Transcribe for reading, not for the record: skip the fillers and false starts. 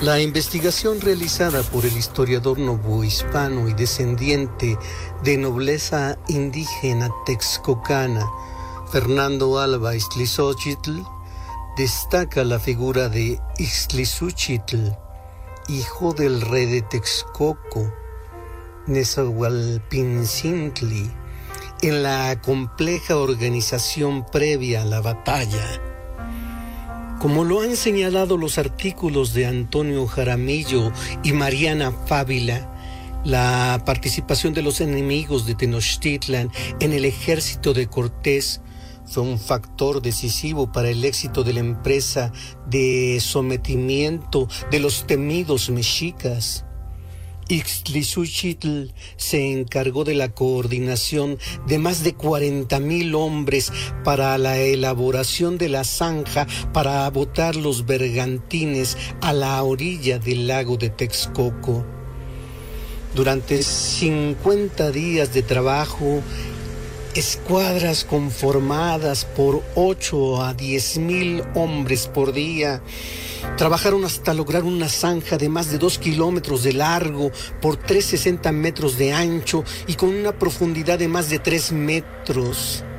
La investigación realizada por el historiador novohispano y descendiente de nobleza indígena texcocana, Fernando Alba Ixtlilxóchitl, destaca la figura de Ixtlilxóchitl, hijo del rey de Texcoco, Nezahualpinzintli, en la compleja organización previa a la batalla. Como lo han señalado los artículos de Antonio Jaramillo y Mariana Fávila, la participación de los enemigos de Tenochtitlan en el ejército de Cortés fue un factor decisivo para el éxito de la empresa de sometimiento de los temidos mexicas. Ixtlilxóchitl se encargó de la coordinación de más de 40,000 hombres para la elaboración de la zanja para botar los bergantines a la orilla del lago de Texcoco. Durante 50 días de trabajo, escuadras conformadas por 8 a 10,000 hombres por día trabajaron hasta lograr una zanja de más de 2 kilómetros de largo por 360 metros de ancho y con una profundidad de más de 3 metros.